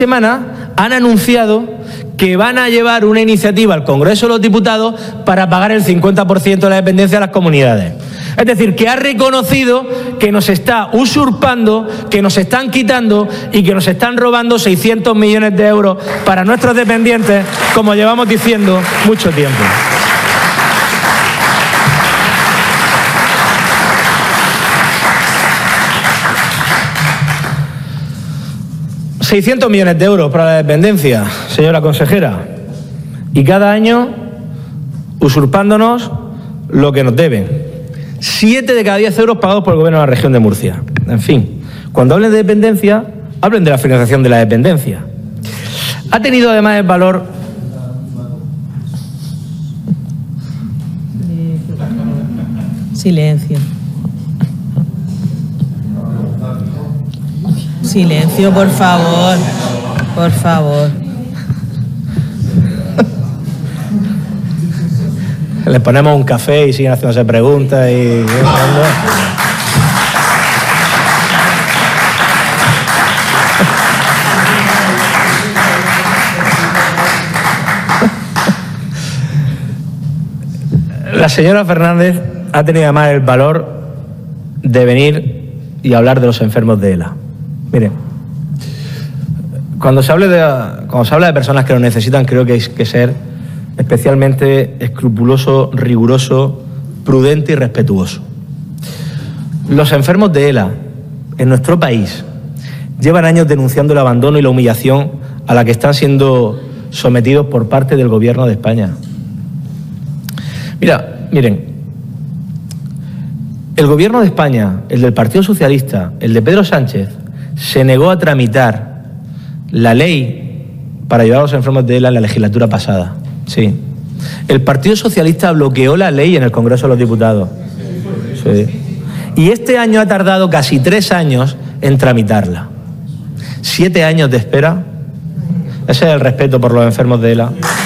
semana han anunciado que van a llevar una iniciativa al Congreso de los Diputados para pagar el 50% de la dependencia a las comunidades. Es decir, que ha reconocido que nos está usurpando, que nos están quitando y que nos están robando 600 millones de euros para nuestros dependientes, como llevamos diciendo mucho tiempo. $600 millones de euros para la dependencia, señora consejera, y cada año usurpándonos lo que nos deben. 7 de cada 10 euros pagados por el Gobierno de la región de Murcia. En fin, cuando hablen de dependencia, hablen de la financiación de la dependencia. Ha tenido además el valor... Silencio. Silencio, por favor. Por favor. Les ponemos un café y siguen haciéndose preguntas y... La señora Fernández ha tenido además el valor de venir y hablar de los enfermos de ELA. Mire, cuando se habla de personas que lo necesitan, creo que hay que ser especialmente escrupuloso, riguroso, prudente y respetuoso. Los enfermos de ELA en nuestro país llevan años denunciando el abandono y la humillación a la que están siendo sometidos por parte del Gobierno de España. Miren, el Gobierno de España, el del Partido Socialista, el de Pedro Sánchez, se negó a tramitar la ley para ayudar a los enfermos de ELA en la legislatura pasada. Sí. El Partido Socialista bloqueó la ley en el Congreso de los Diputados. Sí. Y este año ha tardado casi 3 años en tramitarla. 7 años de espera. Ese es el respeto por los enfermos de ELA.